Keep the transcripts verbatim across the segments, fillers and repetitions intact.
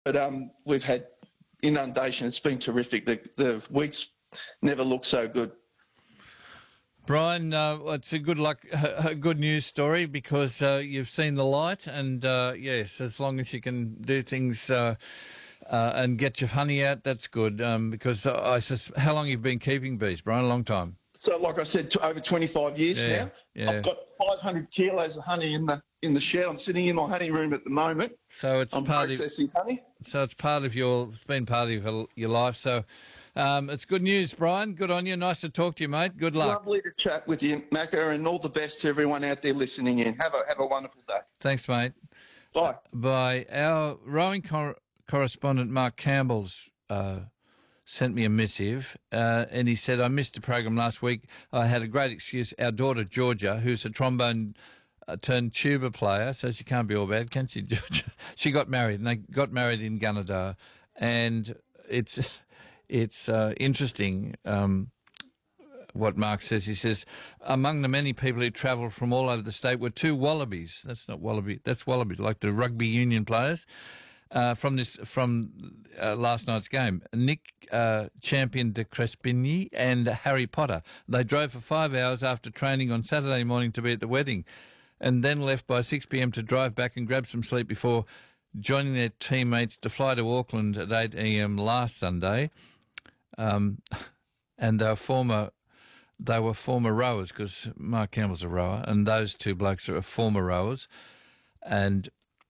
but um, we've had inundation. It's been terrific. The, the wheat's never looked so good. Brian, uh, it's a good luck, a good news story because uh, you've seen the light, and uh, yes, as long as you can do things uh, uh, and get your honey out, that's good. Um, because I, sus- how long have you been keeping bees, Brian? A long time. So, like I said, to over twenty-five years Yeah, now. yeah. I've got five hundred kilos of honey in the in the shed. I'm sitting in my honey room at the moment. So it's I'm part processing of honey. so it's part of your it's been part of your, your life. So um, it's good news, Brian. Good on you. Nice to talk to you, mate. Good luck. Lovely to chat with you, Macca, and all the best to everyone out there listening in. Have a have a wonderful day. Thanks, mate. Bye. Bye. Our rowing cor- correspondent Mark Campbell's uh, sent me a missive, uh, and he said, I missed the program last week. I had a great excuse. Our daughter, Georgia, who's a trombone uh, turned tuba player, so she can't be all bad, can she, Georgia? She got married, and they got married in Gunnedah. And it's it's uh, interesting um, what Mark says. He says, among the many people who travelled from all over the state were two wallabies. That's not wallaby, that's wallabies, like the rugby union players. Uh, from this, from uh, last night's game, Nick uh, Champion de Crespigny and Harry Potter. They drove for five hours after training on Saturday morning to be at the wedding, and then left by six p.m. to drive back and grab some sleep before joining their teammates to fly to Auckland at eight a.m. last Sunday. Um, and they were former, they were former rowers because Mark Campbell's a rower, and those two blokes are former rowers, and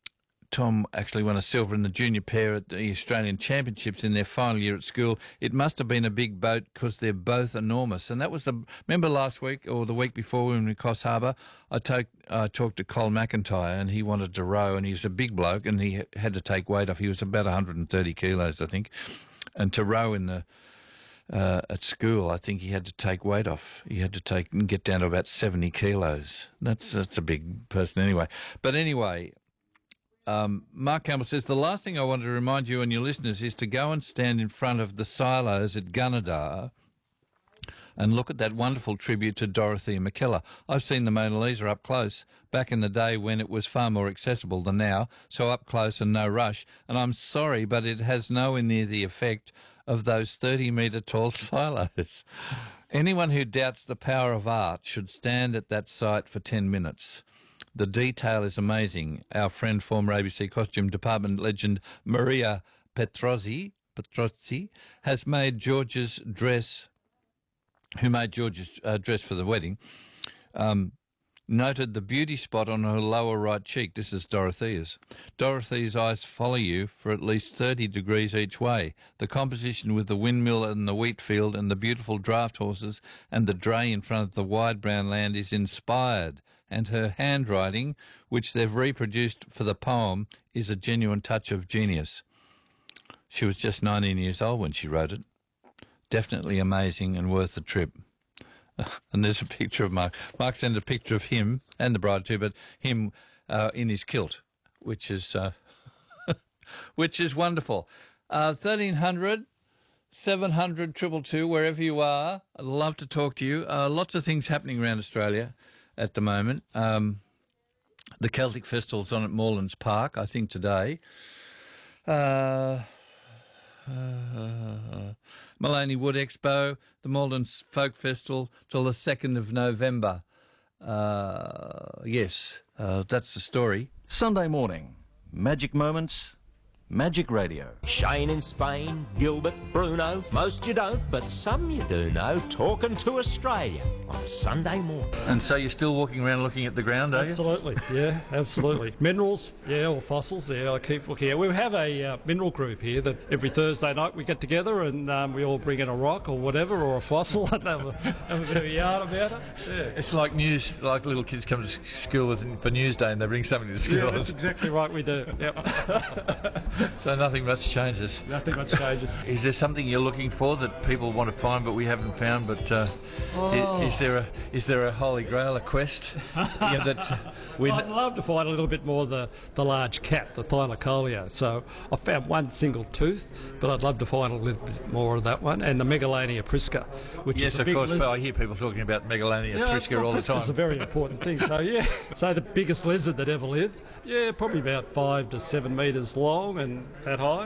Tom actually won a silver in the junior pair at the Australian Championships in their final year at school. It must have been a big boat because they're both enormous. And that was the, remember last week or the week before when we were in Coffs Harbour, I to, uh, talked to Cole McIntyre and he wanted to row, and he was a big bloke and he had to take weight off. He was about one hundred thirty kilos, I think. And to row in the uh, at school, I think he had to take weight off. He had to take and get down to about seventy kilos. That's, that's a big person anyway. But anyway, Um, Mark Campbell says, the last thing I wanted to remind you and your listeners is to go and stand in front of the silos at Gunnedah and look at that wonderful tribute to Dorothea McKellar. I've seen the Mona Lisa up close back in the day when it was far more accessible than now, so up close and no rush. And I'm sorry, but it has nowhere near the effect of those thirty-metre tall silos. Anyone who doubts the power of art should stand at that site for ten minutes. The detail is amazing. Our friend, former A B C costume department legend Maria Petrozzi, Petrozzi has made George's dress, who made George's uh, dress for the wedding, um, noted the beauty spot on her lower right cheek. This is Dorothea's. Dorothea's eyes follow you for at least thirty degrees each way. The composition with the windmill and the wheat field and the beautiful draft horses and the dray in front of the wide brown land is inspired. And her handwriting, which they've reproduced for the poem, is a genuine touch of genius. She was just nineteen years old when she wrote it. Definitely amazing and worth the trip. And there's a picture of Mark. Mark sent a picture of him, and the bride too, but him uh, in his kilt, which is uh, which is wonderful. Uh, thirteen hundred, seven hundred, two two two, wherever you are, I'd love to talk to you. Uh, lots of things happening around Australia at the moment. Um, the Celtic Festival's on at Morelands Park, I think, today. Uh, uh, Maloney Wood Expo, the Morelands Folk Festival, till the second of November. Uh, yes, uh, that's the story. Sunday morning, Magic Moments, Magic Radio. Shane in Spain, Gilbert, Bruno, most you don't, but some you do know, talking to Australia on a Sunday morning. And so you're still walking around looking at the ground, are you? Absolutely, yeah, absolutely. Minerals, yeah, or fossils, yeah, I keep looking at. We have a uh, mineral group here that every Thursday night we get together and um, we all bring in a rock or whatever, or a fossil, and have a, have a bit of a yarn about it. Yeah. It's like news, like little kids come to school with, for Newsday and they bring something to school. Yeah, that's exactly right, we do, yep. So nothing much changes. Nothing much changes. Is there something you're looking for that people want to find but we haven't found? But uh, oh. is, is there a is there a holy grail, a quest? Yeah, that we I'd love to find a little bit more of the, the large cat, the Thylacoleo. So I found one single tooth, but I'd love to find a little bit more of that one, and the Megalania prisca, which yes, is a of big course. lizard. But I hear people talking about Megalania Yeah, prisca well, all the prisca's time. a very important thing. So yeah, so the biggest lizard that ever lived. Yeah, probably about five to seven metres long and that high.